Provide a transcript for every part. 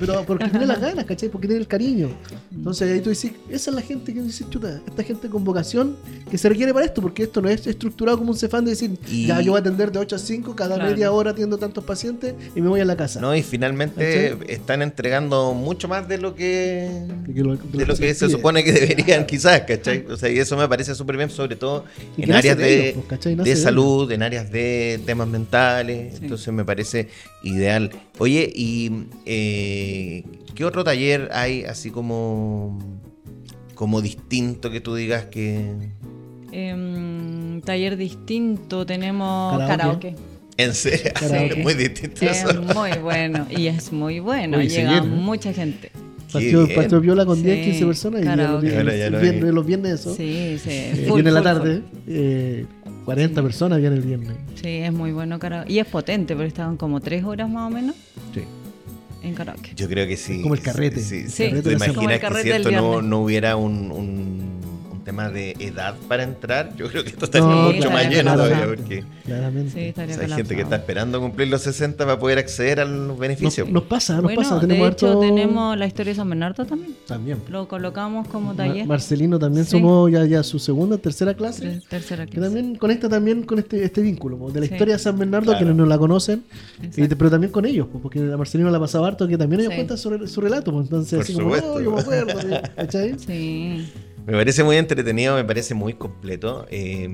pero porque tiene las ganas, ¿cachai? Porque tiene el cariño. Entonces ahí tú dices, esa es la gente que dice, chuta, esta gente con vocación que se requiere para esto, porque esto no es estructurado como un Cefam de decir, ya yo voy a atender de 8 a 5, cada media hora atiendo tantos pacientes y me voy a la casa. No, y finalmente están entregando mucho más de lo que se supone que deberían, quizás, ¿cachai? O sea, y eso me parece súper bien, sobre todo en áreas de salud, en áreas de temas mentales. Entonces me parece ideal. Oye, ¿y qué otro taller hay así como distinto que tú digas que...? Taller distinto, tenemos karaoke. ¿En serio? Es muy distinto eso. Es muy bueno, y es muy bueno. Oye, llega mucha gente. Partió viola con 10, 15 personas y los viernes eso. Sí. Viene la tarde, 40 personas viene el viernes. Sí, es muy bueno karaoke. Y es potente, porque estaban como 3 horas más o menos. Sí. En karaoke. Yo creo que sí. Es como el carrete. Sí. Carrete. ¿Te imaginas que si esto no hubiera un tema de edad para entrar? Yo creo que esto estaría mucho más lleno todavía, porque hay gente que está esperando cumplir los 60 para poder acceder a los beneficios. Nos pasa. Tenemos la historia de San Bernardo también. Lo colocamos como taller. Marcelino también somos ya su segunda, tercera clase. Tercera clase. Que también conecta también con este vínculo de la historia de San Bernardo, que no la conocen, pero también con ellos, porque a Marcelino la pasaba harto, que también ellos cuentan su relato. Entonces, por así supuesto. como, yo me acuerdo, ¿cachai? Sí. Me parece muy entretenido, me parece muy completo.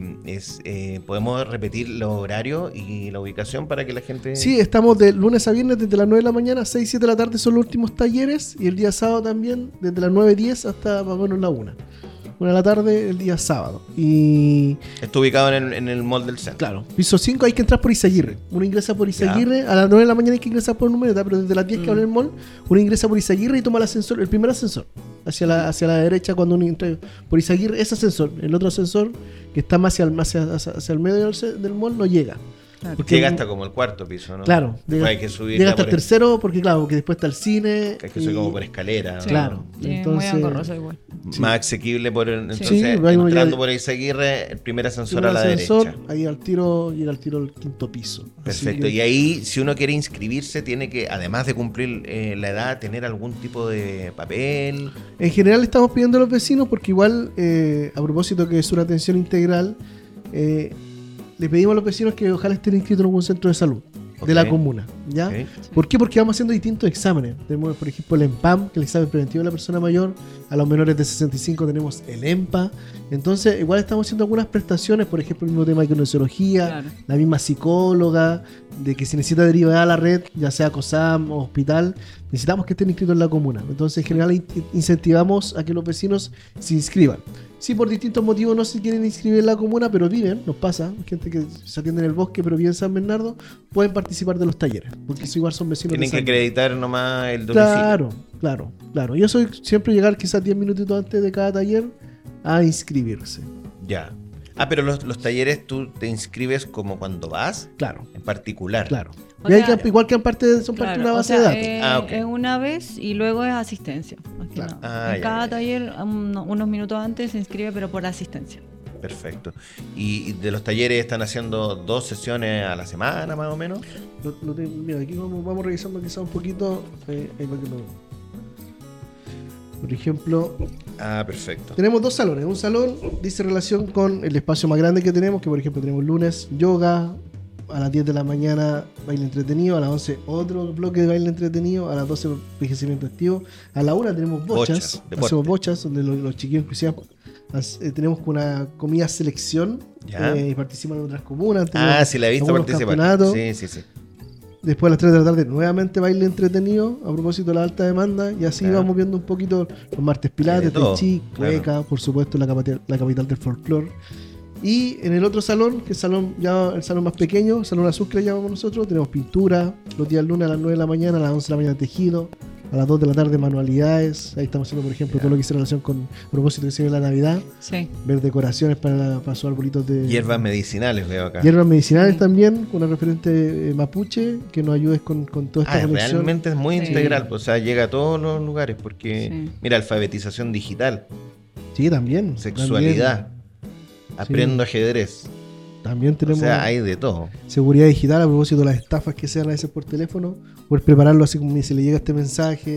¿Podemos repetir los horarios y la ubicación para que la gente...? Sí, estamos de lunes a viernes desde las 9 de la mañana, 6, 7 de la tarde son los últimos talleres, y el día sábado también desde las 9:10 hasta más o menos la 1 de la tarde el día sábado. Y está ubicado en el mall del centro. Claro, piso 5 hay que entrar por Izaguirre. Uno ingresa por Izaguirre, a las 9 de la mañana hay que ingresar por un número, pero desde las 10 que abre el mall, uno ingresa por Izaguirre y toma el ascensor, el primer ascensor, hacia la derecha cuando uno entra por Izaguirre, ese ascensor. El otro ascensor que está más hacia el medio del mall no llega. Claro. Porque llega hasta como el cuarto piso, ¿no? Claro, hay que subir llega hasta el tercero, porque que después está el cine. Hay que subir como por escalera, ¿no? Claro. Entonces, muy engorroso igual. Más asequible entrando por Izaguirre, el primer ascensor a la derecha. Ahí llega al tiro el quinto piso. Perfecto. Y ahí, si uno quiere inscribirse, tiene que, además de cumplir la edad, tener algún tipo de papel. En general estamos pidiendo a los vecinos, porque igual, a propósito que es una atención integral, le pedimos a los vecinos que ojalá estén inscritos en algún centro de salud de la comuna, ¿ya? Okay. ¿Por qué? Porque vamos haciendo distintos exámenes. Tenemos, por ejemplo, el EMPAM, que es el examen preventivo de la persona mayor. A los menores de 65 tenemos el EMPA. Entonces, igual estamos haciendo algunas prestaciones, por ejemplo, el mismo tema de kinesiología, la misma psicóloga, de que si necesita derivar a la red, ya sea COSAM o hospital, necesitamos que estén inscritos en la comuna. Entonces, en general, incentivamos a que los vecinos se inscriban. Si por distintos motivos no se quieren inscribir en la comuna, pero viven, nos pasa, gente que se atiende en el bosque, pero vive en San Bernardo, pueden participar de los talleres, porque eso igual son vecinos. Tienen que acreditar nomás el domicilio. Claro. Yo soy siempre llegar quizás 10 minutitos antes de cada taller a inscribirse. Ya. Pero los talleres tú te inscribes como cuando vas. Claro. En particular. Claro. Igual que son parte de una base de datos. Es una vez y luego es asistencia. Claro. En cada taller, unos minutos antes se inscribe, pero por asistencia. Perfecto. ¿Y de los talleres están haciendo 2 sesiones a la semana, más o menos? Mira, aquí vamos revisando quizás un poquito. Por ejemplo, perfecto. Tenemos 2 salones. Un salón dice relación con el espacio más grande que tenemos, que por ejemplo tenemos lunes yoga, a las 10 de la mañana baile entretenido, a las 11 otro bloque de baile entretenido, a las 12 envejecimiento activo, a la 1 tenemos bochas, hacemos bochas donde los chiquillos inclusive tenemos una comida selección y participan en otras comunas. Sí, la he visto participar. Sí. Después a las 3 de la tarde nuevamente baile entretenido a propósito de la alta demanda, y así vamos viendo un poquito los martes pilates, tai chi, cueca, por supuesto la capital del folclore. Y en el otro salón, que es el salón más pequeño, el salón azul que le llamamos nosotros, tenemos pintura, los días lunes a las 9 de la mañana, a las 11 de la mañana tejido, a las 2 de la tarde manualidades. Ahí estamos haciendo, por ejemplo, todo lo que hizo relación con a propósito de la Navidad. Sí. Ver decoraciones para sus arbolitos de... Hierbas medicinales veo acá. Hierbas medicinales también, con una referente mapuche, que nos ayude con toda esta conexión. Realmente es muy integral, o sea, llega a todos los lugares, porque, mira, alfabetización digital. Sí, también. Sexualidad. Aprendo ajedrez. También tenemos, o sea, hay de todo. Seguridad digital a propósito de las estafas que sean a veces por teléfono, poder prepararlo así como si le llega este mensaje.